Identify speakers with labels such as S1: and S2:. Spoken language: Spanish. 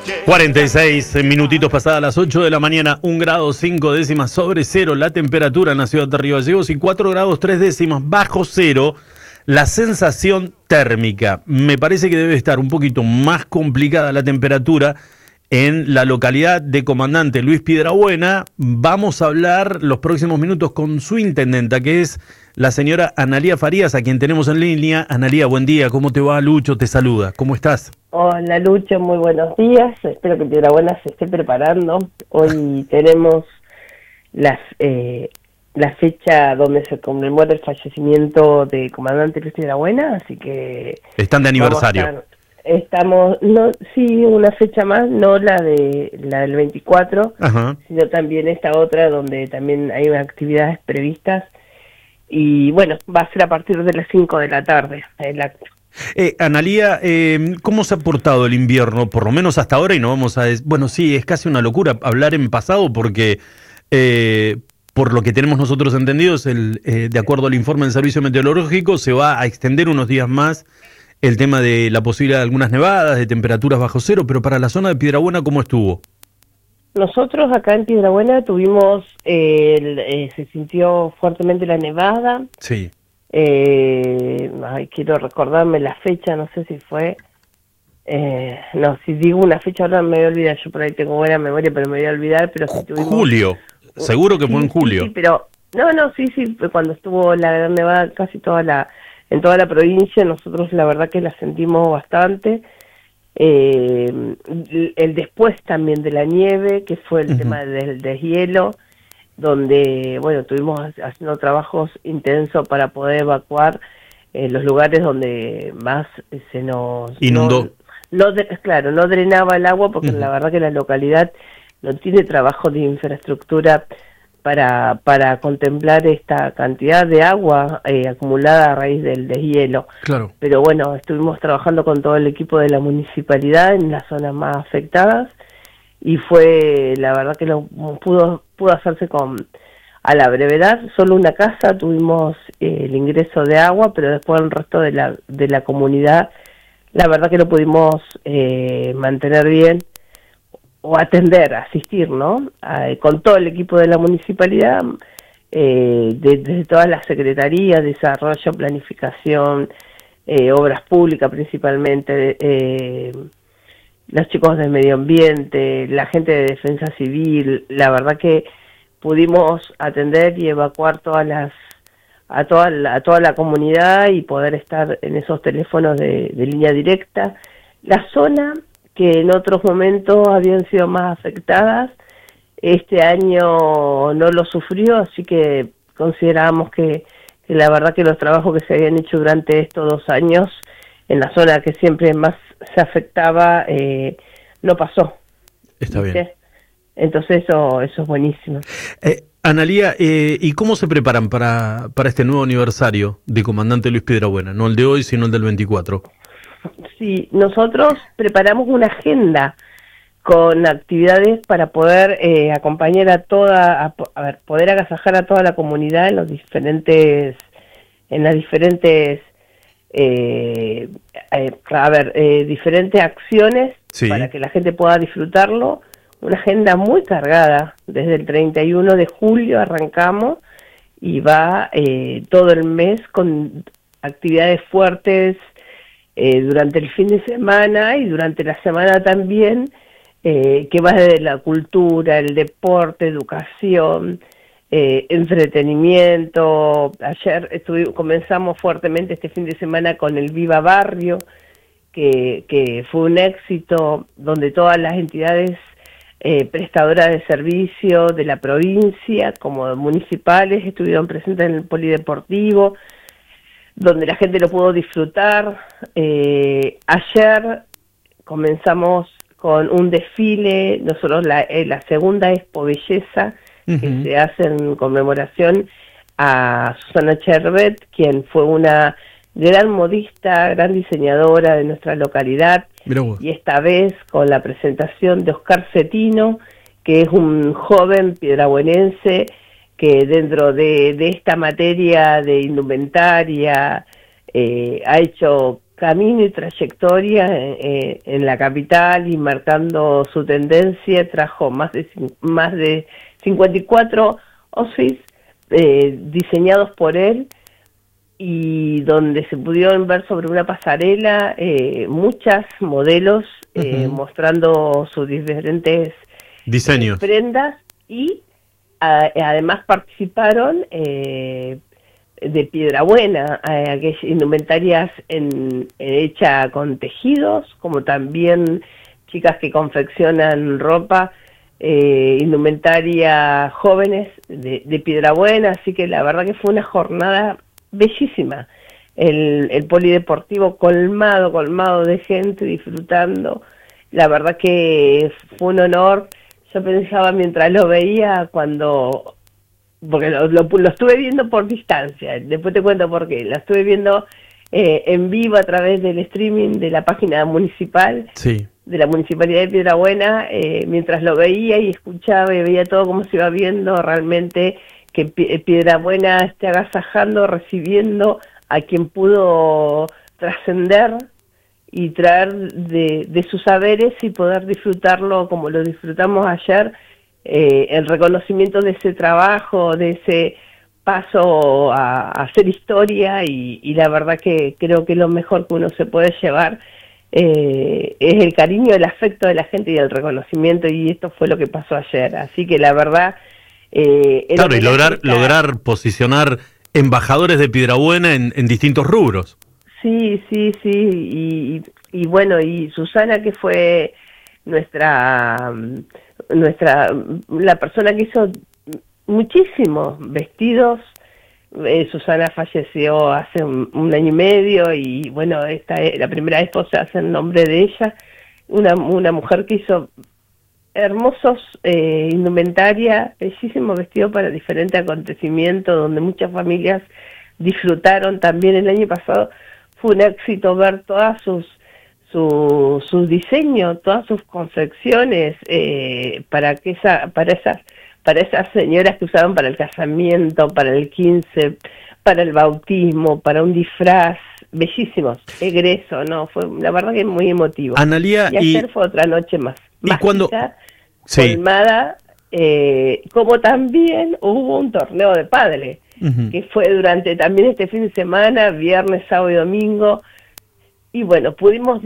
S1: 46 minutitos pasadas las 8 de la mañana, 1 grado 5 décimas sobre cero la temperatura en la ciudad de Río Gallegos y 4 grados 3 décimas bajo cero la sensación térmica. Me parece que debe estar un poquito más complicada la temperatura en la localidad de Comandante Luis Piedrabuena. Vamos a hablar los próximos minutos con su intendenta, que es la señora Analía Farías, a quien tenemos en línea. Analía, buen día, ¿cómo te va? Lucho te saluda, ¿cómo estás?
S2: Hola Lucho, muy buenos días, espero que Piedrabuena se esté preparando. Hoy tenemos la fecha donde se conmemora el fallecimiento de Comandante Luis Piedrabuena, así que...
S1: Están de aniversario.
S2: Estamos, no, sí, una fecha más, no la del 24,
S1: Ajá.
S2: Sino también esta otra donde también hay unas actividades previstas. Y bueno, va a ser a partir de las 5 de la tarde el acto.
S1: Analía, ¿cómo se ha portado el invierno? Por lo menos hasta ahora, y no vamos a... Bueno, sí, es casi una locura hablar en pasado porque, por lo que tenemos nosotros entendidos, de acuerdo al informe del Servicio Meteorológico, se va a extender unos días más el tema de la posibilidad de algunas nevadas, de temperaturas bajo cero, pero para la zona de Piedrabuena, ¿cómo estuvo?
S2: Nosotros acá en Piedrabuena tuvimos, se sintió fuertemente la nevada.
S1: Sí.
S2: Quiero recordarme la fecha, no sé si fue, no, si digo una fecha ahora me voy a olvidar, yo por ahí tengo buena memoria, pero me voy a olvidar, pero si tuvimos...
S1: Julio, seguro que
S2: sí,
S1: fue en julio.
S2: Sí, pero, sí, cuando estuvo la gran nevada casi en toda la provincia, nosotros la verdad que la sentimos bastante. El después también de la nieve, que fue el tema del deshielo, donde, bueno, estuvimos haciendo trabajos intensos para poder evacuar los lugares donde más se nos...
S1: Inundó.
S2: Claro, no drenaba el agua, porque la verdad que la localidad no tiene trabajo de infraestructura para contemplar esta cantidad de agua acumulada a raíz del deshielo.
S1: Claro.
S2: Pero bueno, estuvimos trabajando con todo el equipo de la municipalidad en las zonas más afectadas, y fue, la verdad que pudo hacerse a la brevedad. Solo una casa tuvimos el ingreso de agua, pero después el resto de la comunidad, la verdad que lo pudimos mantener bien, o atender, asistir, ¿no? Con todo el equipo de la municipalidad, desde todas las secretarías, desarrollo, planificación, obras públicas principalmente, los chicos de medio ambiente, la gente de defensa civil. La verdad que pudimos atender y evacuar a toda la comunidad y poder estar en esos teléfonos de línea directa. La zona que en otros momentos habían sido más afectadas, este año no lo sufrió, así que consideramos que la verdad que los trabajos que se habían hecho durante estos 2 años en la zona que siempre más se afectaba, no pasó.
S1: Está bien.
S2: ¿Sí? Entonces eso es buenísimo.
S1: Analía, ¿y cómo se preparan para este nuevo aniversario de Comandante Luis Piedrabuena? No el de hoy, sino el del 24.
S2: Sí, nosotros preparamos una agenda con actividades para poder acompañar poder agasajar a toda la comunidad en las diferentes diferentes acciones, sí, para que la gente pueda disfrutarlo. Una agenda muy cargada, desde el 31 de julio arrancamos y va todo el mes con actividades fuertes durante el fin de semana y durante la semana también, que va desde la cultura, el deporte, educación, entretenimiento. Ayer comenzamos fuertemente este fin de semana con el Viva Barrio, que fue un éxito, donde todas las entidades prestadoras de servicio de la provincia como municipales estuvieron presentes en el polideportivo, donde la gente lo pudo disfrutar. Ayer comenzamos con un desfile, nosotros la segunda Expo Belleza, que se hace en conmemoración a Susana Chervet, quien fue una gran modista, gran diseñadora de nuestra localidad, y esta vez con la presentación de Oscar Cetino, que es un joven piedrabuenense que dentro de esta materia de indumentaria ha hecho camino y trayectoria en la capital y marcando su tendencia. Trajo más de 54 outfits diseñados por él, y donde se pudieron ver sobre una pasarela muchas modelos mostrando sus diferentes
S1: diseños,
S2: prendas, y además participaron de Piedrabuena, aquellas indumentarias hecha con tejidos, como también chicas que confeccionan ropa, indumentaria jóvenes de Piedrabuena. Así que la verdad que fue una jornada bellísima. El polideportivo colmado de gente disfrutando. La verdad que fue un honor. Yo pensaba mientras lo veía, porque lo estuve viendo por distancia, después te cuento por qué. Lo estuve viendo en vivo a través del streaming de la página municipal,
S1: sí,
S2: de la Municipalidad de Piedrabuena. Mientras lo veía y escuchaba y veía todo cómo se iba viendo, realmente que Piedrabuena esté agasajando, recibiendo a quien pudo trascender y traer de sus saberes y poder disfrutarlo como lo disfrutamos ayer. El reconocimiento de ese trabajo, de ese paso a hacer historia, y la verdad que creo que lo mejor que uno se puede llevar es el cariño, el afecto de la gente y el reconocimiento, y esto fue lo que pasó ayer. Así que la verdad...
S1: claro, y lograr posicionar embajadores de Piedrabuena en distintos rubros.
S2: Sí, y bueno, y Susana, que fue la persona que hizo muchísimos vestidos. Susana falleció hace un año y medio, y bueno, esta es la primera vez que se hace en nombre de ella. Una mujer que hizo hermosos indumentaria, bellísimos vestidos para diferentes acontecimientos, donde muchas familias disfrutaron. También el año pasado fue un éxito ver todas sus diseños, todas sus confecciones para esas señoras que usaban para el casamiento, para el 15, para el bautismo, para un disfraz, bellísimos, egreso, ¿no? Fue la verdad que muy emotivo.
S1: Analía,
S2: y ayer fue otra noche más.
S1: Y cuando
S2: colmada, como también hubo un torneo de pádel, que fue durante también este fin de semana, viernes, sábado y domingo, y bueno, pudimos